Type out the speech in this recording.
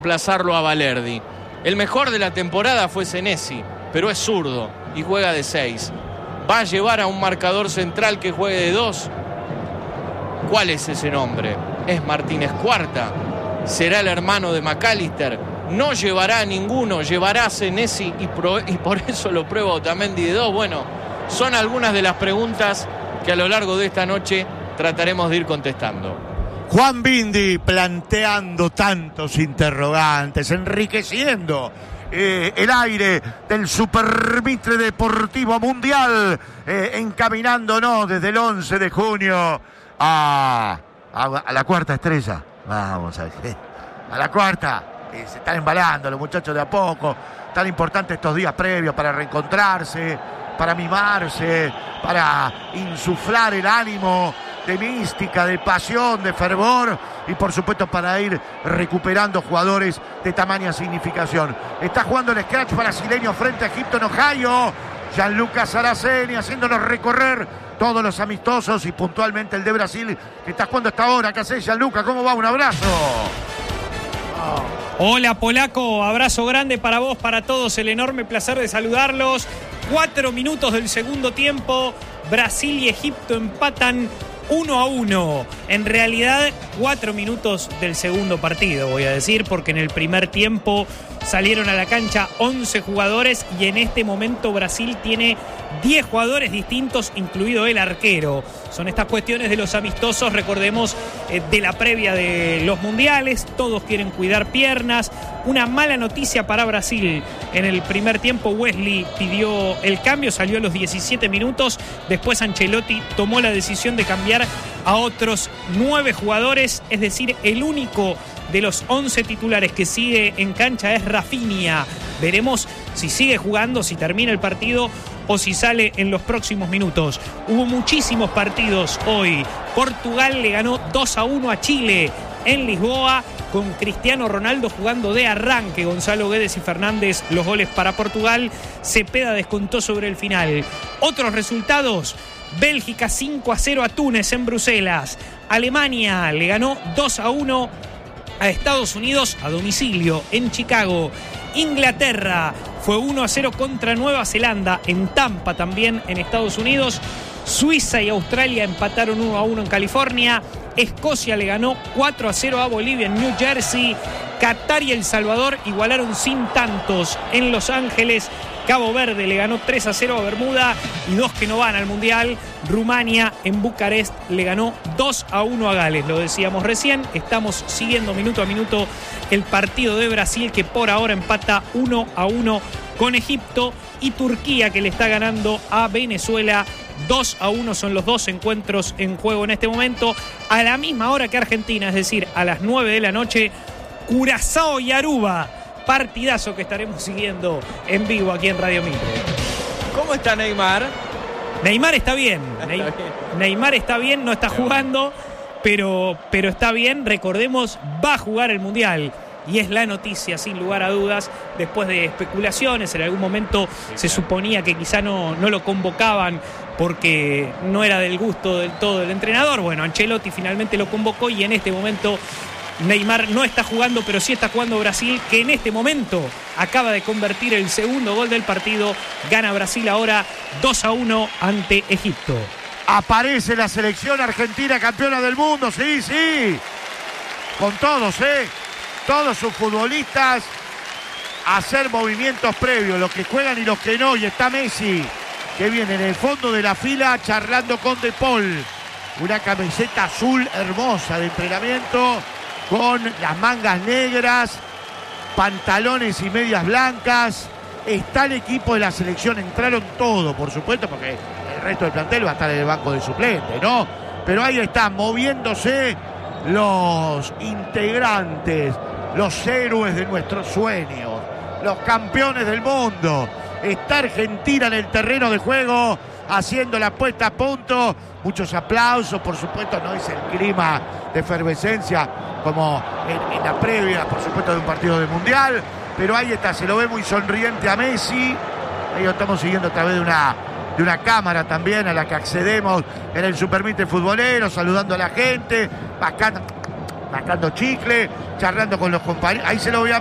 reemplazarlo a Valerdi. El mejor de la temporada fue Senesi, pero es zurdo y juega de 6. ¿Va a llevar a un marcador central que juegue de 2? ¿Cuál es ese nombre? ¿Es Martínez Cuarta? ¿Será el hermano de McAllister? No llevará a ninguno, llevará a Senesi y por eso lo prueba Otamendi de 2. Bueno, son algunas de las preguntas que a lo largo de esta noche trataremos de ir contestando. Juan Bindi planteando tantos interrogantes, enriqueciendo el aire del Supermitre Deportivo Mundial, encaminándonos desde el 11 de junio a la cuarta estrella. Vamos a la cuarta. Se están embalando los muchachos de a poco. Tan importante estos días previos para reencontrarse, para mimarse, para insuflar el ánimo de mística, de pasión, de fervor y por supuesto para ir recuperando jugadores de tamaña significación. Está jugando el scratch brasileño frente a Egipto en Ohio. Gianluca Saraceni haciéndonos recorrer todos los amistosos y puntualmente el de Brasil que está jugando hasta ahora. ¿Qué haces, Gianluca? ¿Cómo va? Un abrazo. Hola, Polaco, abrazo grande para vos, para todos, el enorme placer de saludarlos. 4 minutos del segundo tiempo, Brasil y Egipto empatan 1-1. En realidad, 4 minutos del segundo partido, voy a decir, porque en el primer tiempo salieron a la cancha 11 jugadores y en este momento Brasil tiene 10 jugadores distintos, incluido el arquero. Son estas cuestiones de los amistosos, recordemos, de la previa de los mundiales. Todos quieren cuidar piernas. Una mala noticia para Brasil. En el primer tiempo Wesley pidió el cambio, salió a los 17 minutos. Después Ancelotti tomó la decisión de cambiar a otros 9 jugadores, es decir, el único de los 11 titulares que sigue en cancha es Rafinha. Veremos si sigue jugando, si termina el partido o si sale en los próximos minutos. Hubo muchísimos partidos hoy. Portugal le ganó 2-1 a Chile en Lisboa, con Cristiano Ronaldo jugando de arranque. Gonzalo Guedes y Fernández los goles para Portugal. Cepeda descontó sobre el final. Otros resultados: Bélgica 5-0 a Túnez en Bruselas. Alemania le ganó 2-1 a Estados Unidos a domicilio en Chicago. Inglaterra fue 1-0 contra Nueva Zelanda en Tampa, también en Estados Unidos. Suiza y Australia empataron 1-1 en California. Escocia le ganó 4-0 a Bolivia en New Jersey. Qatar y El Salvador igualaron sin tantos en Los Ángeles. Cabo Verde le ganó 3-0 a Bermuda y 2 que no van al Mundial. Rumania en Bucarest le ganó 2-1 a Gales. Lo decíamos recién, estamos siguiendo minuto a minuto el partido de Brasil, que por ahora empata 1-1 con Egipto, y Turquía, que le está ganando a Venezuela 2-1. Son los 2 encuentros en juego en este momento. A la misma hora que Argentina, es decir, a las 9 de la noche, Curazao y Aruba. Partidazo que estaremos siguiendo en vivo aquí en Radio Mitre. ¿Cómo está Neymar? Neymar está bien. Neymar está bien, no está jugando, pero está bien. Recordemos, va a jugar el Mundial. Y es la noticia, sin lugar a dudas, después de especulaciones. En algún momento se suponía que quizá no lo convocaban porque no era del gusto del todo del entrenador. Bueno, Ancelotti finalmente lo convocó y en este momento Neymar no está jugando, pero sí está jugando Brasil, que en este momento acaba de convertir el segundo gol del partido. Gana Brasil ahora 2-1 ante Egipto. Aparece la selección argentina, campeona del mundo, sí. Con todos, todos sus futbolistas a hacer movimientos previos, los que juegan y los que no. Y está Messi, que viene en el fondo de la fila charlando con De Paul. Una camiseta azul hermosa de entrenamiento, con las mangas negras, pantalones y medias blancas. Está el equipo de la selección, entraron todos, por supuesto, porque el resto del plantel va a estar en el banco de suplentes, ¿no? Pero ahí están moviéndose los integrantes, los héroes de nuestros sueños, los campeones del mundo. Está Argentina en el terreno de juego, haciendo la puesta a punto. Muchos aplausos, por supuesto, no es el clima de efervescencia como en la previa, por supuesto, de un partido de Mundial. Pero ahí está, se lo ve muy sonriente a Messi. Ahí lo estamos siguiendo a través de una cámara también a la que accedemos en el Supermitre Futbolero, saludando a la gente. Bacán. mascando chicle, charlando con los compañeros. Ahí se lo voy a